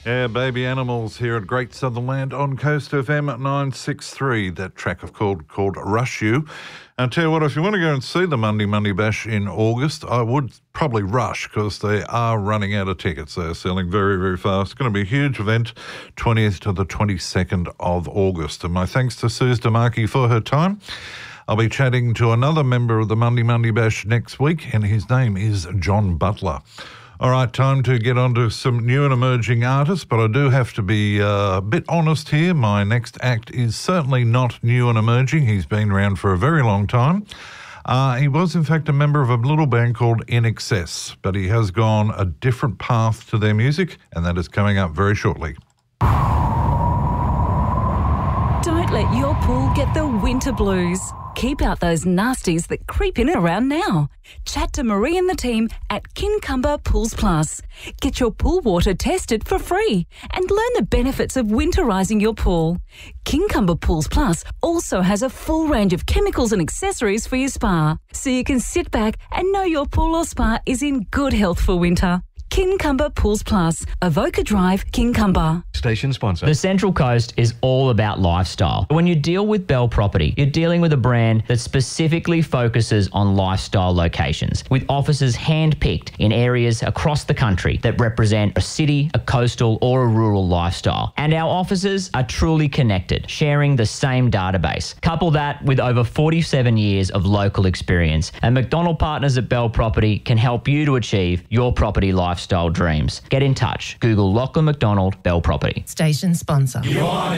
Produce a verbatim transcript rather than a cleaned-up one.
Yeah, Baby Animals here at Great Southern Land on Coast F M at nine sixty-three. That track of called called Rush You. And tell you what, if you want to go and see the Monday Monday Bash in August, I would probably rush because they are running out of tickets. They're selling very, very fast. It's going to be a huge event, twentieth to the twenty-second of August. And my thanks to Suze DeMarchi for her time. I'll be chatting to another member of the Monday Monday Bash next week, and his name is John Butler. All right, time to get on to some new and emerging artists, but I do have to be uh, a bit honest here. My next act is certainly not new and emerging. He's been around for a very long time. Uh, he was, in fact, a member of a little band called In Excess, but he has gone a different path to their music, and that is coming up very shortly. Don't let your pool get the winter blues. Keep out those nasties that creep in and around now. Chat to Marie and the team at Kincumber Pools Plus. Get your pool water tested for free and learn the benefits of winterising your pool. Kincumber Pools Plus also has a full range of chemicals and accessories for your spa, so you can sit back and know your pool or spa is in good health for winter. Kincumber Pools Plus, Avoca Drive, Kincumber. Station sponsor. The Central Coast is all about lifestyle. When you deal with Bell Property, you're dealing with a brand that specifically focuses on lifestyle locations, with offices hand-picked in areas across the country that represent a city, a coastal or a rural lifestyle. And our offices are truly connected, sharing the same database. Couple that with over forty-seven years of local experience, and McDonald Partners at Bell Property can help you to achieve your property lifestyle dreams. Get in touch. Google Lachlan McDonald Bell Property. Station sponsor.